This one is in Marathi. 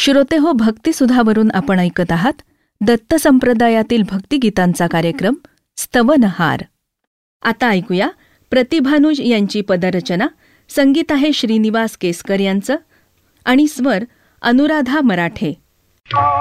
श्रोते हो, भक्तिसुधावरून आपण ऐकत आहात दत्त संप्रदायातील भक्तिगीतांचा कार्यक्रम स्तवनहार. आता ऐकूया प्रतिभानुज यांची पदरचना. संगीत आहे श्रीनिवास केसकर यांचं आणि स्वर अनुराधा मराठे.